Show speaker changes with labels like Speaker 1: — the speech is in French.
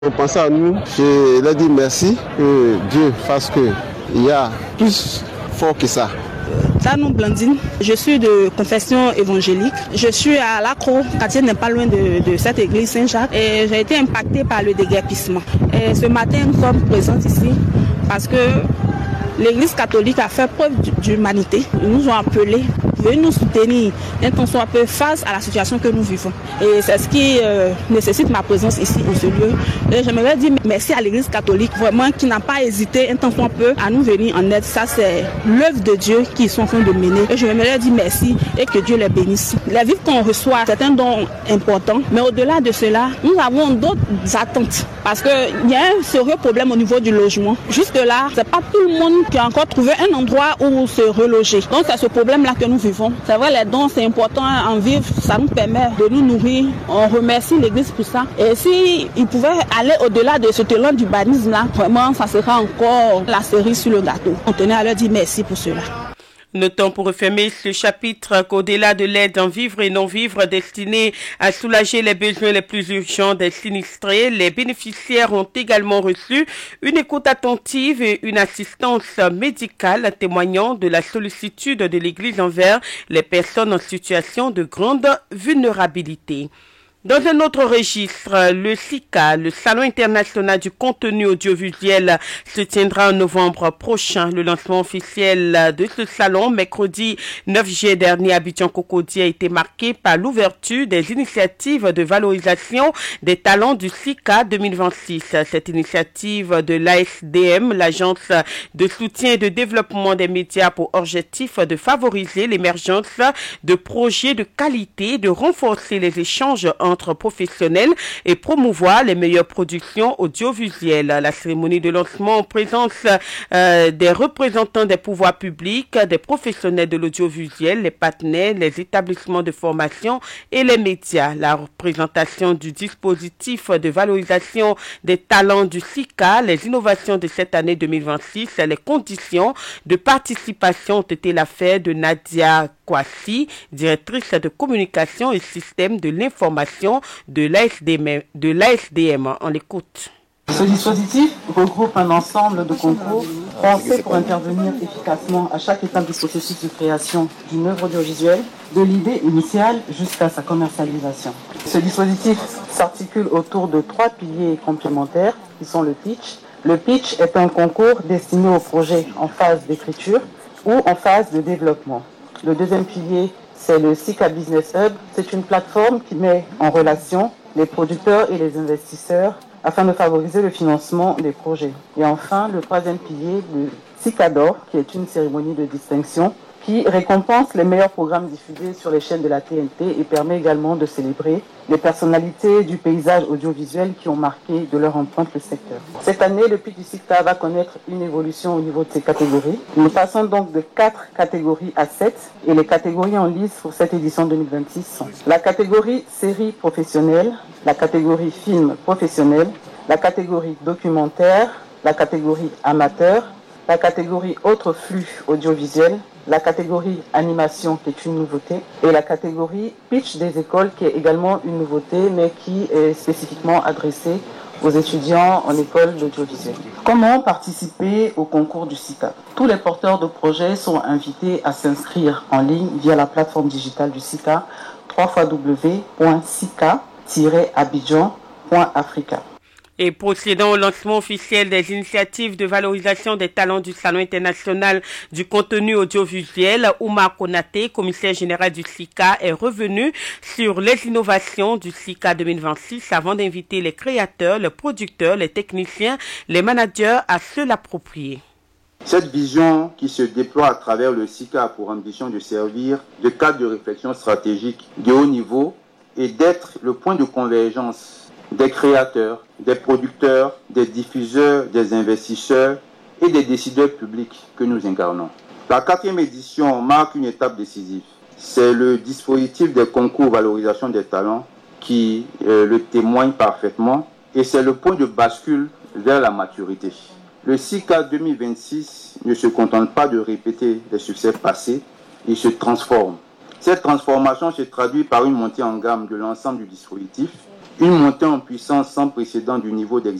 Speaker 1: On pensait à nous, je leur dis merci, que Dieu fasse qu'il y a plus fort que ça.
Speaker 2: Tanou Blandine, je suis de confession évangélique. Je suis à l'Accro, quartier n'est pas loin de cette église Saint-Jacques, et j'ai été impactée par le déguerpissement. Et ce matin, nous sommes présents ici parce que l'Église catholique a fait preuve d'humanité. Ils nous ont appelés, venez nous soutenir, un temps soit peu face à la situation que nous vivons. Et c'est ce qui nécessite ma présence ici en ce lieu. Et j'aimerais dire merci à l'Église catholique, vraiment, qui n'a pas hésité un temps soit peu à nous venir en aide. Ça, c'est l'œuvre de Dieu qu'ils sont en train de mener. Et je j'aimerais dire merci et que Dieu les bénisse. Les vivres qu'on reçoit, c'est un don important. Mais au-delà de cela, nous avons d'autres attentes. Parce qu'il y a un sérieux problème au niveau du logement. Jusque-là, c'est pas tout le monde qui a encore trouvé un endroit où se reloger. Donc c'est ce problème-là que nous vivons. C'est vrai, les dons, c'est important à en vivre. Ça nous permet de nous nourrir. On remercie l'Église pour ça. Et s'ils pouvaient aller au-delà de ce talent du d'urbanisme-là, vraiment, ça sera encore la cerise sur le gâteau. On tenait à leur dire merci pour cela.
Speaker 3: Notons pour refermer ce chapitre qu'au-delà de l'aide en vivre et non-vivre destinée à soulager les besoins les plus urgents des sinistrés, les bénéficiaires ont également reçu une écoute attentive et une assistance médicale témoignant de la sollicitude de l'Église envers les personnes en situation de grande vulnérabilité. Dans un autre registre, le SICA, le Salon international du contenu audiovisuel, se tiendra en novembre prochain. Le lancement officiel de ce salon, mercredi 9 juillet dernier à Abidjan-Cocody, a été marqué par l'ouverture des initiatives de valorisation des talents du SICA 2026. Cette initiative de l'ASDM, l'Agence de soutien et de développement des médias, pour objectif de favoriser l'émergence de projets de qualité, de renforcer les échanges entre professionnels et promouvoir les meilleures productions audiovisuelles. La cérémonie de lancement en présence des représentants des pouvoirs publics, des professionnels de l'audiovisuel, les partenaires, les établissements de formation et les médias. La représentation du dispositif de valorisation des talents du SICA, les innovations de cette année 2026, les conditions de participation ont été l'affaire de Nadia Kwasi, directrice de communication et système de l'information de l'ASDM. On l'écoute.
Speaker 4: Ce dispositif regroupe un ensemble de concours pensés pour intervenir efficacement à chaque étape du processus de création d'une œuvre audiovisuelle, de l'idée initiale jusqu'à sa commercialisation. Ce dispositif s'articule autour de 3 piliers complémentaires qui sont le pitch. Le pitch est un concours destiné aux projets en phase d'écriture ou en phase de développement. Le deuxième pilier, c'est le SICA Business Hub. C'est une plateforme qui met en relation les producteurs et les investisseurs afin de favoriser le financement des projets. Et enfin, le troisième pilier, le SICA d'Or, qui est une cérémonie de distinction qui récompense les meilleurs programmes diffusés sur les chaînes de la TNT et permet également de célébrer les personnalités du paysage audiovisuel qui ont marqué de leur empreinte le secteur. Cette année, le pitch du SICA va connaître une évolution au niveau de ses catégories. Nous passons donc de 4 catégories à 7 et les catégories en lice pour cette édition 2026 sont la catégorie série professionnelle, la catégorie film professionnel, la catégorie documentaire, la catégorie amateur, la catégorie autres flux audiovisuels, la catégorie animation qui est une nouveauté et la catégorie pitch des écoles qui est également une nouveauté mais qui est spécifiquement adressée aux étudiants en école d'audiovisuel. Comment participer au concours du SICA? Tous les porteurs de projets sont invités à s'inscrire en ligne via la plateforme digitale du SICA www.sica-abidjan.africa.
Speaker 3: Et procédant au lancement officiel des initiatives de valorisation des talents du Salon international du contenu audiovisuel, Oumar Konaté, commissaire général du SICA, est revenu sur les innovations du SICA 2026 avant d'inviter les créateurs, les producteurs, les techniciens, les managers à se l'approprier.
Speaker 5: Cette vision qui se déploie à travers le SICA a pour ambition de servir de cadre de réflexion stratégique de haut niveau et d'être le point de convergence des créateurs, des producteurs, des diffuseurs, des investisseurs et des décideurs publics que nous incarnons. La 4e édition marque une étape décisive. C'est le dispositif des concours valorisation des talents qui le témoigne parfaitement et c'est le point de bascule vers la maturité. Le SICA 2026 ne se contente pas de répéter les succès passés, il se transforme. Cette transformation se traduit par une montée en gamme de l'ensemble du dispositif une montée en puissance sans précédent du niveau d'exercice